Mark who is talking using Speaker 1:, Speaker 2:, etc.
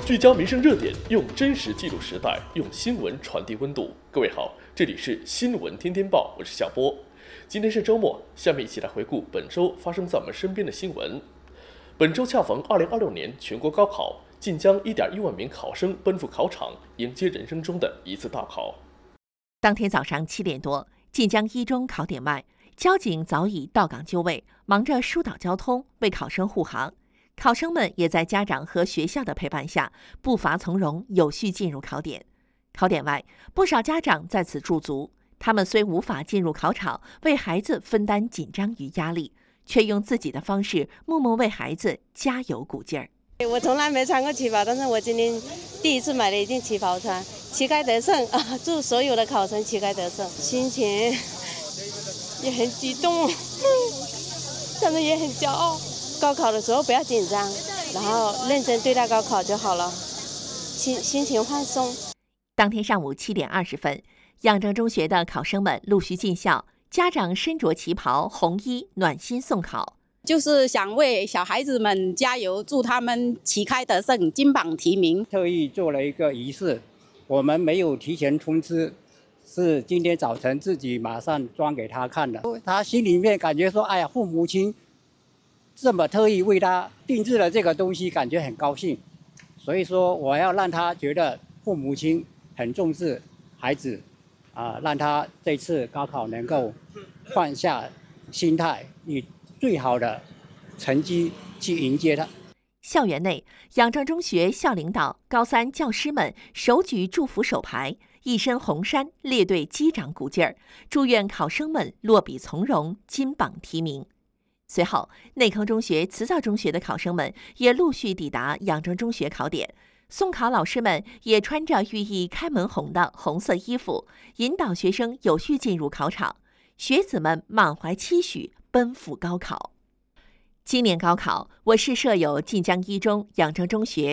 Speaker 1: 聚焦民生热点，用真实记录时代，用新闻传递温度。各位好，这里是新闻天天报，我是夏波。今天是周末，下面一起来回顾本周发生在我们身边的新闻。本周恰逢2026年全国高考，晋江1.1万名考生奔赴考场，迎接人生中的一次大考。
Speaker 2: 当天早上7点多，晋江一中考点外，交警早已到岗就位，忙着疏导交通，为考生护航。考生们也在家长和学校的陪伴下，步伐从容，有序进入考点。考点外，不少家长在此驻足，他们虽无法进入考场为孩子分担紧张与压力，却用自己的方式默默为孩子加油鼓劲儿。
Speaker 3: 我从来没穿过旗袍，但是我今天第一次买了一件旗袍穿，旗开得胜啊！祝所有的考生旗开得胜，心情也很激动，但是也很骄傲。高考的时候不要紧张，然后认真对待高考就好了，心情放松。
Speaker 2: 当天上午7点20分，仰正中学的考生们陆续进校，家长身着旗袍、红衣，暖心送考。
Speaker 4: 就是想为小孩子们加油，祝他们旗开得胜，金榜题名。
Speaker 5: 特意做了一个仪式，我们没有提前通知，是今天早晨自己马上装给他看的。他心里面感觉说，哎呀，父母亲这么特意为他定制了这个东西，感觉很高兴。所以说，我要让他觉得父母亲很重视孩子，让他这次高考能够放下心态，以最好的成绩去迎接他。
Speaker 2: 校园内，仰正中学校领导、高三教师们手举祝福手牌，一身红衫，列队击掌鼓劲儿，祝愿考生们落笔从容，金榜题名。随后，内坑中学、慈枣中学的考生们也陆续抵达仰正中学考点，送考老师们也穿着寓意开门红的红色衣服，引导学生有序进入考场。学子们满怀期许，奔赴高考。今年高考，我市设有晋江一中、仰正中学、